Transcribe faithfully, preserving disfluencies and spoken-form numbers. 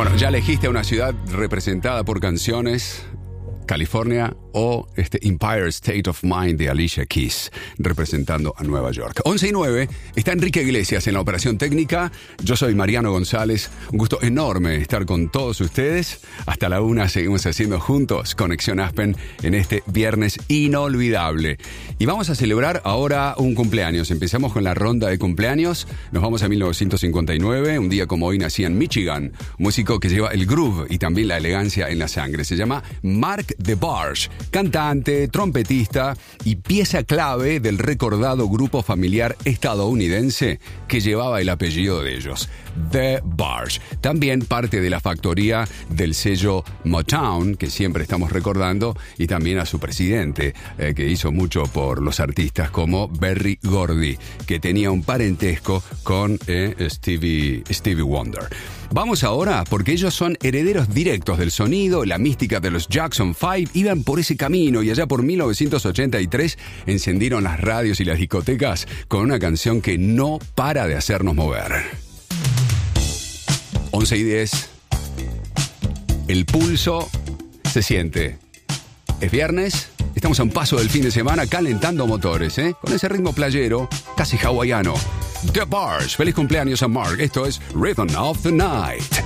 Bueno, ya elegiste una ciudad representada por canciones. California o este Empire State of Mind de Alicia Keys, representando a Nueva York. once y nueve, está Enrique Iglesias en la operación técnica. Yo soy Mariano González. Un gusto enorme estar con todos ustedes. Hasta la una seguimos haciendo juntos Conexión Aspen en este viernes inolvidable. Y vamos a celebrar ahora un cumpleaños. Empezamos con la ronda de cumpleaños. Nos vamos a mil novecientos cincuenta y nueve. Un día como hoy nacía en Michigan. Un músico que lleva el groove y también la elegancia en la sangre. Se llama Mark DeBarge, cantante, trompetista y pieza clave del recordado grupo familiar estadounidense que llevaba el apellido de ellos, DeBarge. También parte de la factoría del sello Motown, que siempre estamos recordando, y también a su presidente, eh, que hizo mucho por los artistas como Berry Gordy, que tenía un parentesco con eh, Stevie, Stevie Wonder. Vamos ahora, porque ellos son herederos directos del sonido, la mística de los Jackson Five, iban por ese camino y allá por mil novecientos ochenta y tres encendieron las radios y las discotecas con una canción que no para de hacernos mover. once y diez. El pulso se siente. Es viernes, estamos a un paso del fin de semana calentando motores, ¿eh? Con ese ritmo playero, casi hawaiano. DeBarge, feliz cumpleaños a Mark. Esto es Rhythm of the Night.